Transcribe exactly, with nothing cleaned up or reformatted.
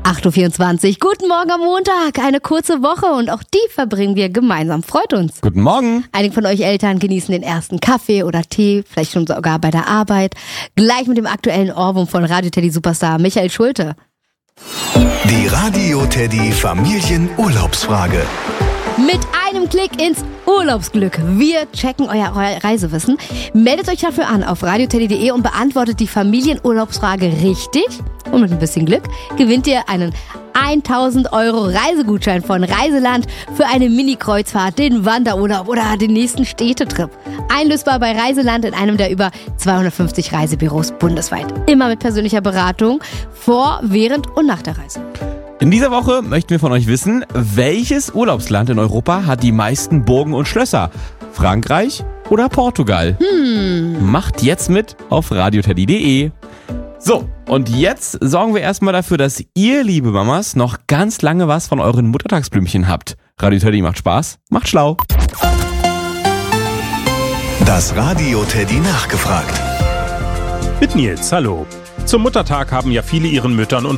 acht Uhr vierundzwanzig. Guten Morgen am Montag. Eine kurze Woche und auch die verbringen wir gemeinsam. Freut uns. Guten Morgen. Einige von euch Eltern genießen den ersten Kaffee oder Tee, vielleicht schon sogar bei der Arbeit. Gleich mit dem aktuellen Ohrwurm von Radio Teddy Superstar Michael Schulte. Die Radio Teddy Familienurlaubsfrage. Mit einem Klick ins Urlaubsglück. Wir checken euer Reisewissen. Meldet euch dafür an auf radioteddy punkt de und beantwortet die Familienurlaubsfrage richtig. Und mit ein bisschen Glück gewinnt ihr einen tausend Euro Reisegutschein von Reiseland für eine Mini-Kreuzfahrt, den Wanderurlaub oder den nächsten Städtetrip. Einlösbar bei Reiseland in einem der über zweihundertfünfzig Reisebüros bundesweit. Immer mit persönlicher Beratung vor, während und nach der Reise. In dieser Woche möchten wir von euch wissen, welches Urlaubsland in Europa hat die meisten Burgen und Schlösser? Frankreich oder Portugal? Hm. Macht jetzt mit auf radioteddy punkt de. So, und jetzt sorgen wir erstmal dafür, dass ihr, liebe Mamas, noch ganz lange was von euren Muttertagsblümchen habt. Radio Teddy macht Spaß, macht schlau. Das Radio Teddy nachgefragt. Mit Nils, hallo. Zum Muttertag haben ja viele ihren Müttern und